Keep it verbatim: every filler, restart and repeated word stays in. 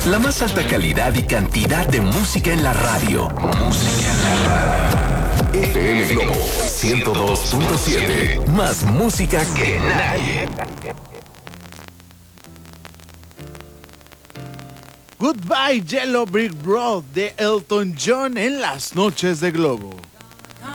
La más alta calidad y cantidad de música en la radio. Música en la radio. F M Globo ciento dos punto siete. Más música que nadie. Goodbye Yellow Brick Road de Elton John en las noches de Globo.